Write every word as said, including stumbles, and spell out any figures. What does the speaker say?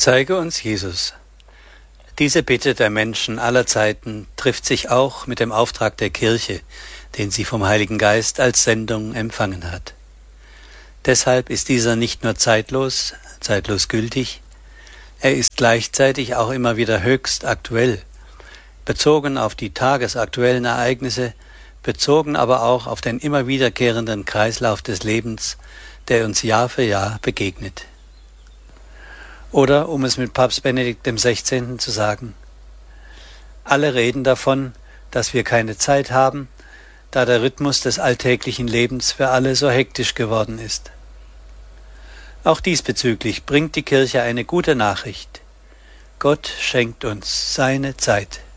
Zeige uns Jesus. Diese Bitte der Menschen aller Zeiten trifft sich auch mit dem Auftrag der Kirche, den sie vom Heiligen Geist als Sendung empfangen hat. Deshalb ist dieser nicht nur zeitlos, zeitlos gültig, er ist gleichzeitig auch immer wieder höchst aktuell, bezogen auf die tagesaktuellen Ereignisse, bezogen aber auch auf den immer wiederkehrenden Kreislauf des Lebens, der uns Jahr für Jahr begegnet. Oder, um es mit Papst Benedikt dem Sechzehnten zu sagen, alle reden davon, dass wir keine Zeit haben, da der Rhythmus des alltäglichen Lebens für alle so hektisch geworden ist. Auch diesbezüglich bringt die Kirche eine gute Nachricht. Gott schenkt uns seine Zeit.